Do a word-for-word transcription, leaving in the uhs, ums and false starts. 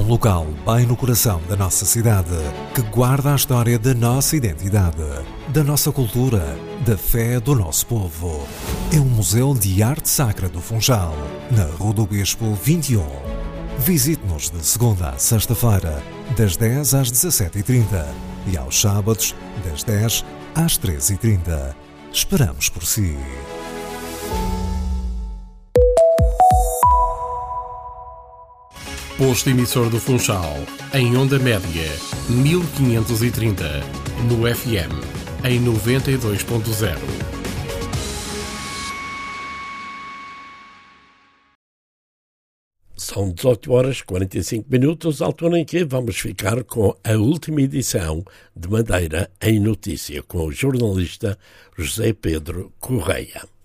um local bem no coração da nossa cidade, que guarda a história da nossa identidade, da nossa cultura, da fé do nosso povo. É um museu de arte sacra do Funchal, na Rua do Bispo vinte e um. Visite-nos de segunda a sexta-feira, das dez às dezassete e trinta e aos sábados, das dez às treze e trinta. Esperamos por si. Posto emissor do Funchal, em onda média, mil quinhentos e trinta, no F M, em noventa e dois ponto zero. São dezoito horas e quarenta e cinco minutos, altura em que vamos ficar com a última edição de Madeira em Notícia, com o jornalista José Pedro Correia.